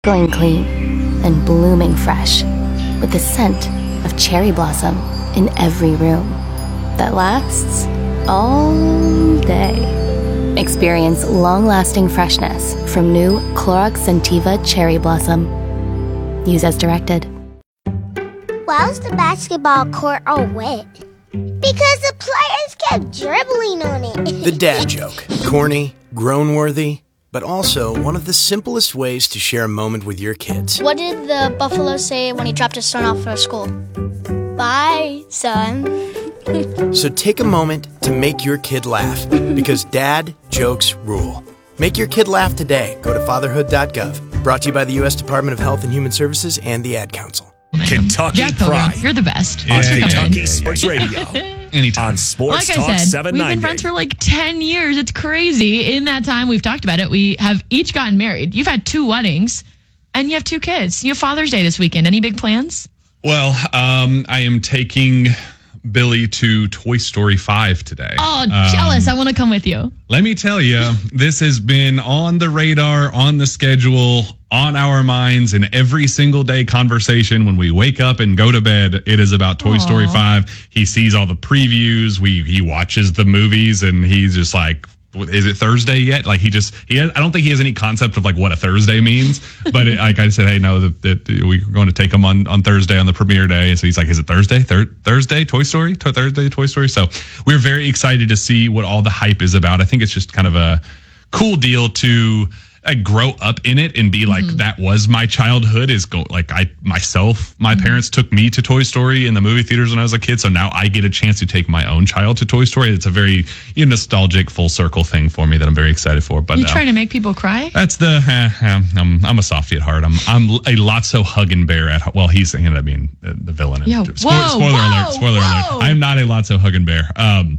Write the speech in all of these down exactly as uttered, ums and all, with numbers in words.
Going clean and blooming fresh with the scent of cherry blossom in every room that lasts all day. Experience long-lasting freshness from new Clorox Scentiva Cherry Blossom. Use as directed. Why was the basketball court all wet? Because the players kept dribbling on it. The dad joke. Corny, groan-worthy, but also one of the simplest ways to share a moment with your kids. What did the buffalo say when he dropped his son off for school? Bye, son. So take a moment to make your kid laugh, because dad jokes rule. Make your kid laugh today. Go to fatherhood dot gov. Brought to you by the U S Department of Health and Human Services and the Ad Council. Kentucky Jack Pilgrim, Pride. you're the best. On Yeah, Kentucky yeah, yeah, Sports yeah. Radio. Anytime. On Sports Like Talk I said, seven we've ninety. been friends for like ten years. It's crazy. In that time, we've talked about it. We have each gotten married. You've had two weddings, and you have two kids. You have Father's Day this weekend. Any big plans? Well, um, I am taking Billy to Toy Story five today. Oh, Um, jealous. I want to come with you. Let me tell you, this has been on the radar, on the schedule, on our minds, in every single day conversation. When we wake up and go to bed, it is about Toy Aww. Story five. He sees all the previews. We he watches the movies, and he's just like, is it Thursday yet? Like he just, he has, I don't think he has any concept of like what a Thursday means, but it, like I said, hey, no, that, that we're going to take him on, on Thursday on the premiere day. So he's like, is it Thursday? Thir- Thursday, Toy Story, to- Thursday, Toy Story. So we're very excited to see what all the hype is about. I think it's just kind of a cool deal to I grow up in it and be like, mm-hmm. that was my childhood. Is go like I myself, my mm-hmm. parents took me to Toy Story in the movie theaters when I was a kid. So now I get a chance to take my own child to Toy Story. It's a very you know, nostalgic, full circle thing for me that I'm very excited for. But you uh, trying to make people cry? That's the. Uh, uh, I'm I'm a softie at heart. I'm I'm a Lotso hugging bear at. Well, he's ended up being the, the villain. Yeah. Spoiler, Whoa, spoiler whoa, alert. Spoiler whoa. alert. I'm not a Lotso hugging bear. Um.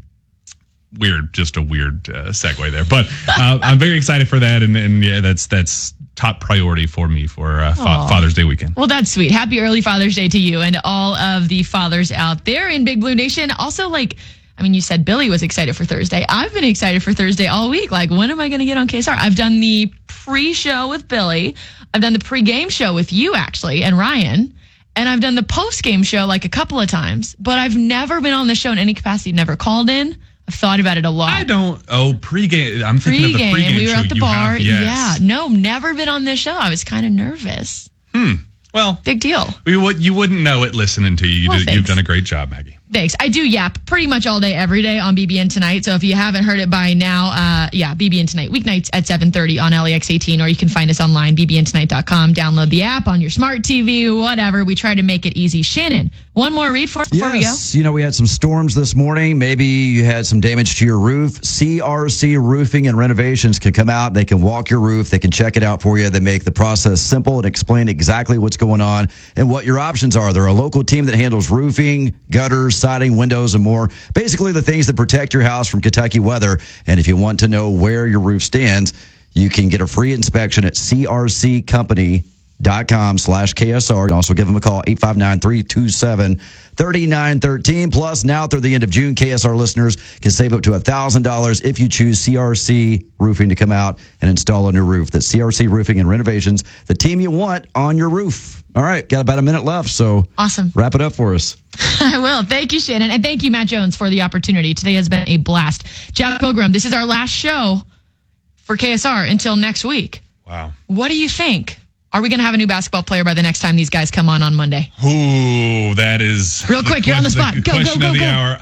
Weird, just a weird uh, segue there, but uh, I'm very excited for that, and, and yeah, that's that's top priority for me for uh, fa- Father's Day weekend. Well, that's sweet. Happy early Father's Day to you and all of the fathers out there in Big Blue Nation. Also, like, I mean, you said Billy was excited for Thursday. I've been excited for Thursday all week. Like, when am I going to get on K S R? I've done the pre-show with Billy. I've done the pre-game show with you, actually, and Ryan. And I've done the post-game show like a couple of times, but I've never been on the show in any capacity, never called in. I've thought about it a lot. I don't. Oh, pregame. I'm thinking pre-game, of the pregame we were show at the you bar. have, yes. Yeah, no, never been on this show. I was kind of nervous. Hmm. Well, big deal. We would. You wouldn't know it listening to you. you well, did, you've done a great job, Maggie. Thanks. I do yap pretty much all day, every day on B B N Tonight. So if you haven't heard it by now, uh, yeah, B B N Tonight, weeknights at seven thirty on L A X eighteen, or you can find us online, b b n tonight dot com. Download the app on your smart T V, whatever. We try to make it easy. Shannon, one more read for before yes. we go. You know, we had some storms this morning. Maybe you had some damage to your roof. C R C Roofing and Renovations can come out. They can walk your roof. They can check it out for you. They make the process simple and explain exactly what's going on and what your options are. They're a local team that handles roofing, gutters, siding, windows, and more. Basically, the things that protect your house from Kentucky weather. And if you want to know where your roof stands, you can get a free inspection at c r c company dot com slash K S R. Also give them a call, eight five nine, three two seven, three nine one three. Plus, now through the end of June, K S R listeners can save up to one thousand dollars if you choose C R C Roofing to come out and install a new roof. That's C R C Roofing and Renovations, the team you want on your roof. All right, got about a minute left, so awesome. Wrap it up for us. I will. Thank you, Shannon. And thank you, Matt Jones, for the opportunity. Today has been a blast. Jack Pilgrim, this is our last show for K S R until next week. Wow. What do you think? Are we going to have a new basketball player by the next time these guys come on on Monday? Ooh, that is... Real quick, you're on the spot. The Go, question go, go, of the go. hour.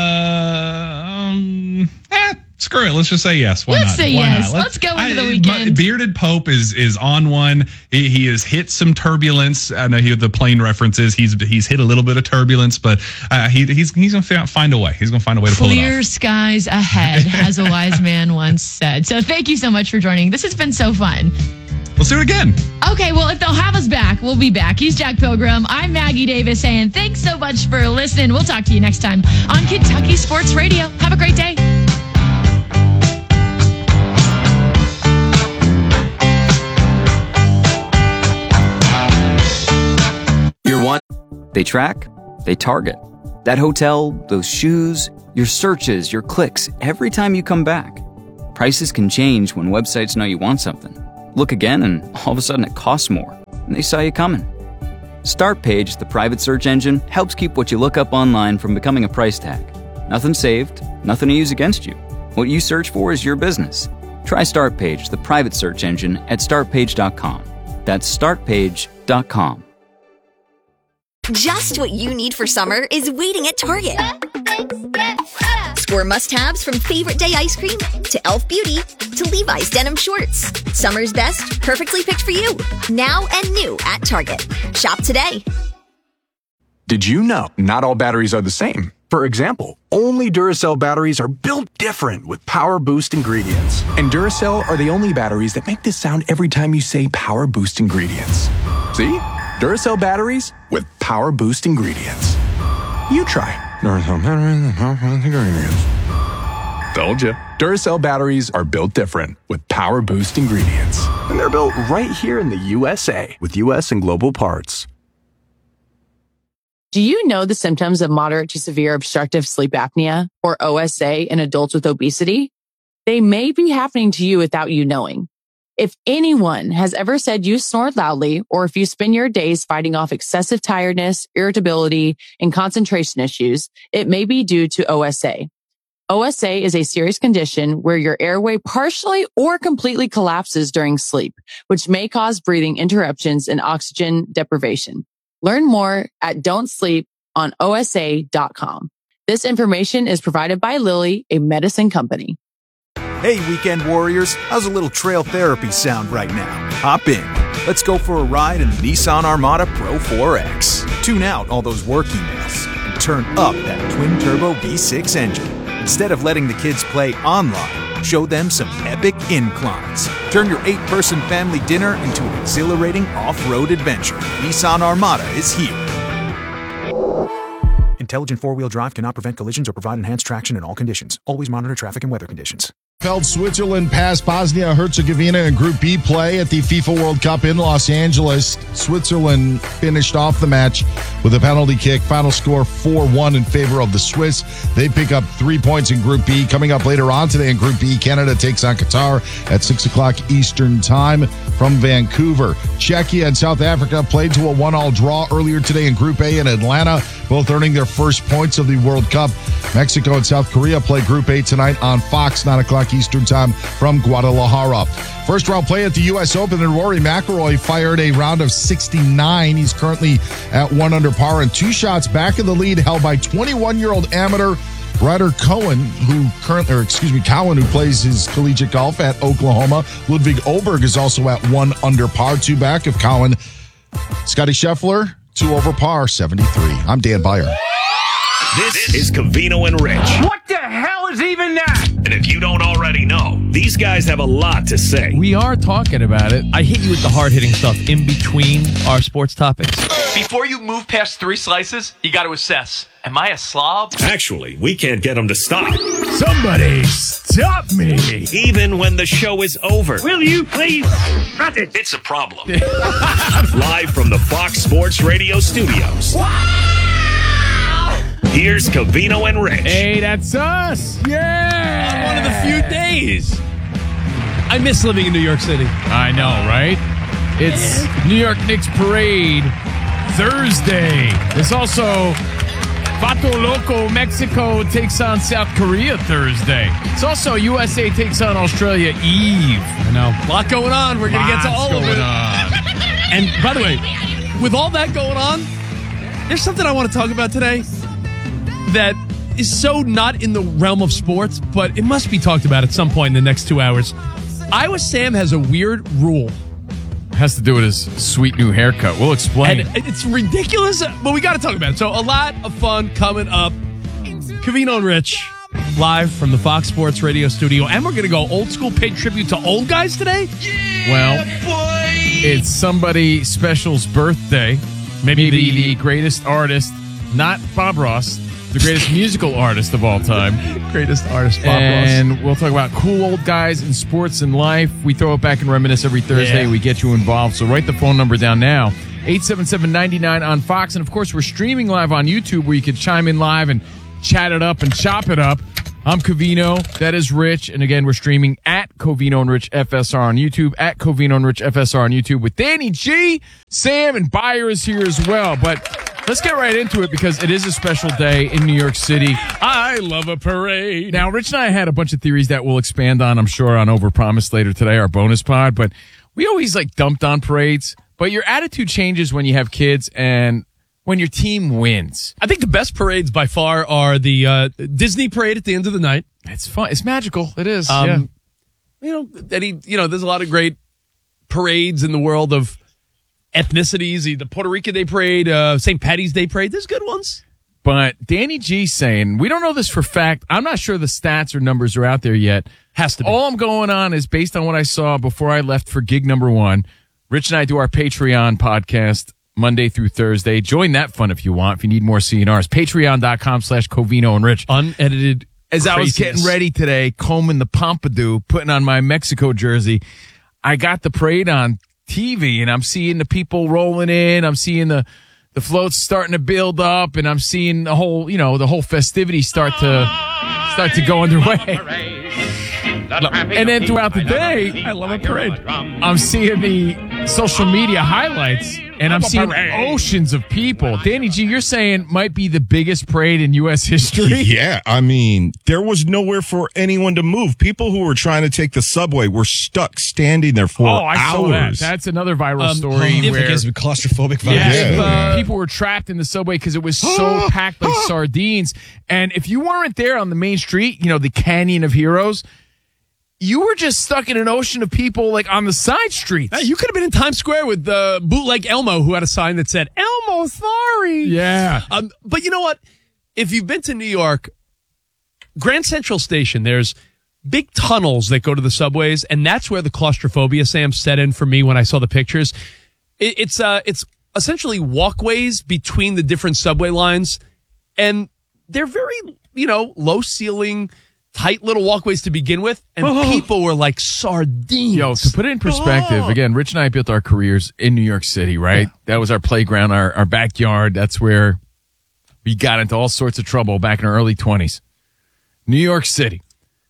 Uh, um, eh, screw it. Let's just say yes. Why Let's not? say Why yes. not? Let's go into I, the weekend. my- Bearded Pope is is on one. He, he has hit some turbulence. I know he, the plane references. He's he's hit a little bit of turbulence, but uh, he he's he's going to find a way. He's going to find a way to pull it off. Clear skies ahead, as a wise man once said. So thank you so much for joining. This has been so fun. Let's do it again. Okay, well, if they'll have us back, we'll be back. He's Jack Pilgrim. I'm Maggie Davis saying thanks so much for listening. We'll talk to you next time on Kentucky Sports Radio. Have a great day. You're one. They track, they target. That hotel, those shoes, your searches, your clicks, every time you come back. Prices can change when websites know you want something. Look again, and all of a sudden it costs more, and they saw you coming. StartPage, the private search engine, helps keep what you look up online from becoming a price tag. Nothing saved, nothing to use against you. What you search for is your business. Try StartPage, the private search engine, at start page dot com. That's start page dot com. Just what you need for summer is waiting at Target. Score must-haves from Favorite Day ice cream to Elf Beauty to Levi's denim shorts. Summer's best, perfectly picked for you. Now and new at Target. Shop today. Did you know not all batteries are the same? For example, only Duracell batteries are built different with Power Boost ingredients. And Duracell are the only batteries that make this sound every time you say Power Boost ingredients. See? Duracell batteries with Power Boost ingredients. You try. Duracell batteries with Power Boost ingredients. Told you. Duracell batteries are built different with Power Boost ingredients. And they're built right here in the U S A with U S and global parts. Do you know the symptoms of moderate to severe obstructive sleep apnea, or O S A, in adults with obesity? They may be happening to you without you knowing. If anyone has ever said you snore loudly, or if you spend your days fighting off excessive tiredness, irritability, and concentration issues, it may be due to O S A. O S A is a serious condition where your airway partially or completely collapses during sleep, which may cause breathing interruptions and oxygen deprivation. Learn more at don't sleep on O S A dot com. This information is provided by Lilly, a medicine company. Hey, weekend warriors, how's a little trail therapy sound right now? Hop in. Let's go for a ride in the Nissan Armada Pro four X. Tune out all those work emails and turn up that twin-turbo V six engine. Instead of letting the kids play online, show them some epic inclines. Turn your eight-person family dinner into an exhilarating off-road adventure. Nissan Armada is here. Intelligent four-wheel drive cannot prevent collisions or provide enhanced traction in all conditions. Always monitor traffic and weather conditions. Switzerland passed Bosnia-Herzegovina in Group B play at the FIFA World Cup in Los Angeles. Switzerland finished off the match with a penalty kick. Final score four one in favor of the Swiss. They pick up three points in Group B. Coming up later on today in Group B, Canada takes on Qatar at six o'clock Eastern Time from Vancouver. Czechia and South Africa played to a one-all draw earlier today in Group A in Atlanta, both earning their first points of the World Cup. Mexico and South Korea play Group A tonight on Fox, nine o'clock Eastern Time from Guadalajara. First round play at the U S Open, and Rory McIlroy fired a round of sixty-nine. He's currently at one under par and two shots back in the lead, held by twenty-one-year-old amateur Ryder Cohen, who currently, or excuse me, Cowan, who plays his collegiate golf at Oklahoma. Ludwig Oberg is also at one under par, two back of Cowan. Scotty Scheffler, two over par, seventy-three. I'm Dan Beyer. This is Covino and Rich. What the hell is even that? And if you don't already know, these guys have a lot to say. We are talking about it. I hit you with the hard-hitting stuff in between our sports topics. Before you move past three slices, you got to assess. Am I a slob? Actually, we can't get them to stop. Somebody stop me. Even when the show is over. Will you please cut it? It's a problem. Live from the Fox Sports Radio studios. Here's Covino and Rich. Hey, that's us. Yeah. On one of the few days. I miss living in New York City. I know, right? It's New York Knicks Parade Thursday. It's also Vato Loco Mexico takes on South Korea Thursday. It's also U S A takes on Australia Eve. I know. A lot going on. We're going to get to all of it. On. And by the way, with all that going on, there's something I want to talk about today that is so not in the realm of sports, but it must be talked about at some point in the next two hours. Iowa Sam has a weird rule. It has to do with his sweet new haircut. We'll explain. And it's ridiculous, but we got to talk about it. So a lot of fun coming up. Covino and Rich, live from the Fox Sports Radio studio. And we're going to go old school, paid tribute to old guys today. Well, it's somebody special's birthday. Maybe, Maybe the greatest artist, not Bob Ross, the greatest musical artist of all time. Greatest artist, Bob and Ross. And we'll talk about cool old guys in sports and life. We throw it back and reminisce every Thursday. Yeah. We get you involved. So write the phone number down now. eight seven seven, nine nine on Fox. And, of course, we're streaming live on YouTube where you can chime in live and chat it up and chop it up. I'm Covino. That is Rich. And again, we're streaming at Covino and Rich F S R on YouTube, at Covino and Rich F S R on YouTube with Danny G. Sam and Byer is here as well. But let's get right into it because it is a special day in New York City. I love a parade. Now, Rich and I had a bunch of theories that we'll expand on, I'm sure, on Overpromise later today, our bonus pod. But we always like dumped on parades. But your attitude changes when you have kids and when your team wins. I think the best parades by far are the uh, Disney parade at the end of the night. It's fun. It's magical. It is. Um, yeah. You know, Eddie, you know, there's a lot of great parades in the world of ethnicities. The Puerto Rican Day Parade, uh, Saint Patty's Day Parade. There's good ones. But Danny G saying, we don't know this for fact. I'm not sure the stats or numbers are out there yet. Has to be. All I'm going on is based on what I saw before I left for gig number one. Rich and I do our Patreon podcast Monday through Thursday. Join that fun if you want. If you need more C N Rs, patreon.com slash Covino and Rich. Unedited As I was getting ready today, combing the pompadour, putting on my Mexico jersey, I got the parade on T V, and I'm seeing the people rolling in. I'm seeing the, the floats starting to build up, and I'm seeing the whole, you know, the whole festivity start to start to go underway. And then throughout the day, I love a parade. I'm seeing the social media highlights, and I'm seeing oceans of people. Danny G, you're saying might be the biggest parade in U S history? Yeah, I mean, there was nowhere for anyone to move. People who were trying to take the subway were stuck standing there for oh, I hours. Saw that. That's another viral Um, story if where it gives me claustrophobic vibes. Yeah, Yeah. uh, people were trapped in the subway because it was so packed like sardines. And if you weren't there on the main street, you know, the Canyon of Heroes, you were just stuck in an ocean of people like on the side streets. Hey, you could have been in Times Square with uh, Bootleg Elmo, who had a sign that said, Elmo, sorry. Yeah. Um, but you know what? If you've been to New York, Grand Central Station, there's big tunnels that go to the subways, and that's where the claustrophobia, Sam, set in for me when I saw the pictures. It, it's uh, it's essentially walkways between the different subway lines, and they're very, you know, low ceiling, tight little walkways to begin with, and oh. people were like sardines. Yo, to put it in perspective, oh. again, Rich and I built our careers in New York City, right? Yeah. That was our playground, our, our backyard. That's where we got into all sorts of trouble back in our early twenties. New York City.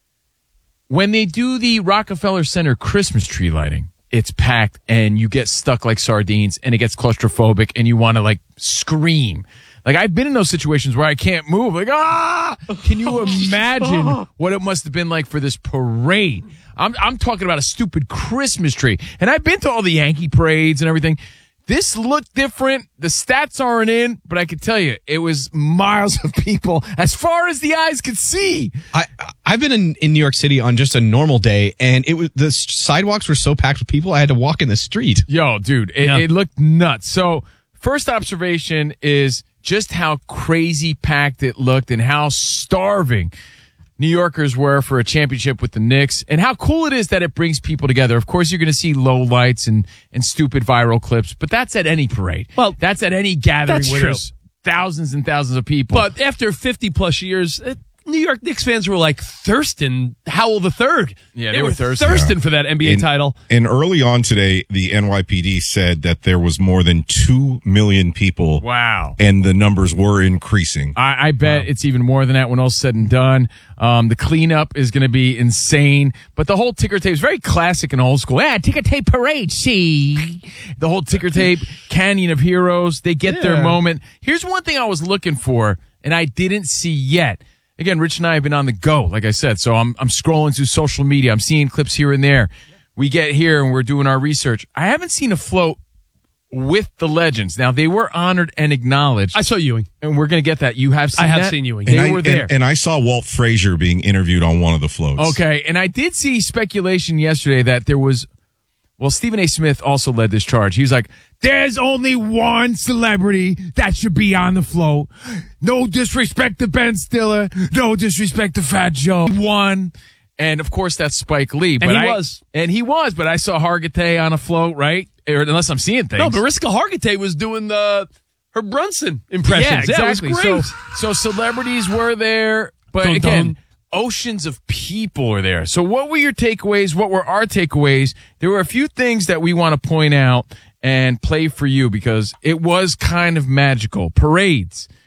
When they do the Rockefeller Center Christmas tree lighting, it's packed and you get stuck like sardines and it gets claustrophobic and you want to like scream. Like, I've been in those situations where I can't move. Like, ah! Can you imagine what it must have been like for this parade? I'm I'm talking about a stupid Christmas tree. And I've been to all the Yankee parades and everything. This looked different. The stats aren't in, but I can tell you, it was miles of people as far as the eyes could see. I, I've been in, in New York City on just a normal day, and it was the sidewalks were so packed with people, I had to walk in the street. Yo, dude, it, yeah. it looked nuts. So, first observation is just how crazy packed it looked and how starving New Yorkers were for a championship with the Knicks, and how cool it is that it brings people together. Of course, you're going to see low lights and, and stupid viral clips, but that's at any parade. Well, that's at any gathering that's where true. there's thousands and thousands of people. But after fifty plus years, it, New York Knicks fans were like thirsting Howell the Third. Yeah, they, they were, were thirsting, thirsting for that N B A and, title. And early on today, the N Y P D said that there was more than two million people. Wow. And the numbers were increasing. I, I bet wow. it's even more than that when all's said and done. Um, the cleanup is going to be insane. But the whole ticker tape is very classic and old school. Yeah, ticker tape parade, see? The whole ticker tape, Canyon of Heroes, they get yeah. their moment. Here's one thing I was looking for, and I didn't see yet. Again, Rich and I have been on the go, like I said. So I'm I'm scrolling through social media. I'm seeing clips here and there. We get here and we're doing our research. I haven't seen a float with the legends. Now, they were honored and acknowledged. I saw Ewing. And we're going to get that. You have seen I have that? seen Ewing. They and were I, there. And, and I saw Walt Frazier being interviewed on one of the floats. Okay, and I did see speculation yesterday that there was, well, Stephen A. Smith also led this charge. He was like, there's only one celebrity that should be on the float. No disrespect to Ben Stiller. No disrespect to Fat Joe. One. And, of course, that's Spike Lee. And but he I, was. And he was, but I saw Hargitay on a float, right? Or, unless I'm seeing things. No, Mariska Hargitay was doing the her Brunson impressions. Yeah, exactly. Yeah, it was great. So, so celebrities were there, but dun, again, dun. oceans of people are there. So what were your takeaways? What were our takeaways? There were a few things that we want to point out and play for you because it was kind of magical. Parades.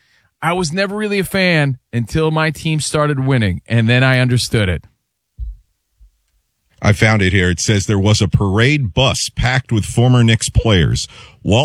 I was never really a fan until my team started winning, and then I understood it. I found it here. It says there was a parade bus packed with former Knicks players. Walt